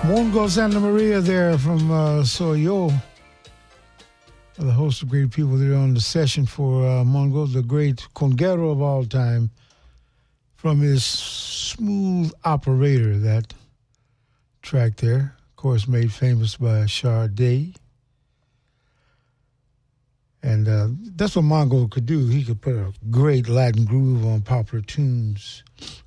Mongo Santa Maria there from Soyo. The host of great people there on the session for Mongo, the great conguero of all time, from his Smooth Operator, that track there, of course made famous by Sade. And that's what Mongo could do. He could put a great Latin groove on popular tunes.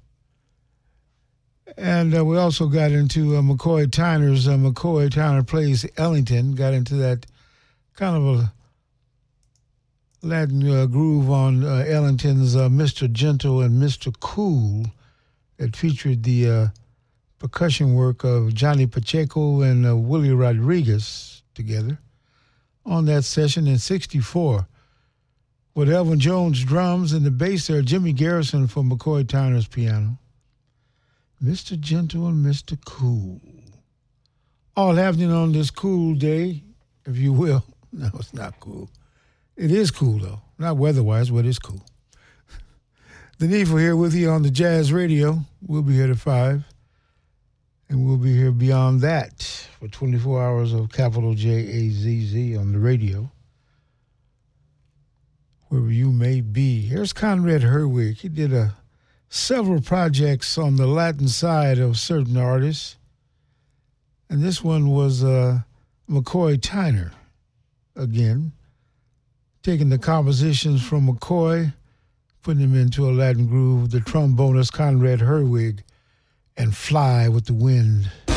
And we also got into McCoy Tyner's McCoy Tyner Plays Ellington, got into that kind of a Latin groove on Ellington's Mr. Gentle and Mr. Cool that featured the percussion work of Johnny Pacheco and Willie Rodriguez together on that session in '64. With Elvin Jones drums and the bass there, Jimmy Garrison for McCoy Tyner's piano. Mr. Gentle and Mr. Cool. All happening on this cool day, if you will. No, it's not cool. It is cool, though. Not weather-wise, but it's cool. The Needful here with you on the Jazz Radio. We'll be here to 5. And we'll be here beyond that for 24 hours of capital J-A-Z-Z on the radio. Wherever you may be. Here's Conrad Herwig. He did several projects on the Latin side of certain artists. And this one was McCoy Tyner, again, taking the compositions from McCoy, putting them into a Latin groove, the trombonist Conrad Herwig, and Fly with the Wind.